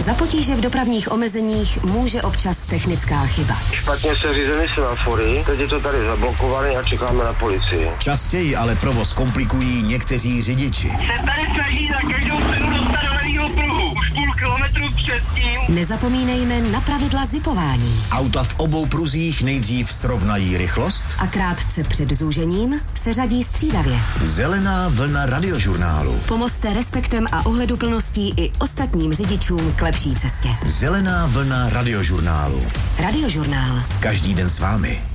Za potíže v dopravních omezeních může občas technická chyba. Špatně se řízeny semafory, teď je to tady zablokované a čekáme na policii. Častěji ale provoz komplikují někteří řidiči. Se tady snaží za každou cenu dostat do levýho pruhu. Už půl kilometru předtím. Nezapomeňme na pravidla zipování. Auta v obou pruzích nejdřív srovnají rychlost A krátce před zúžením se řadí střídavě. Zelená vlna radiožurnálu. Pomozte respektem a ohleduplností i ostatním řidičům k lepší cestě. Zelená vlna radiožurnálu. Radiožurnál. Každý den s vámi.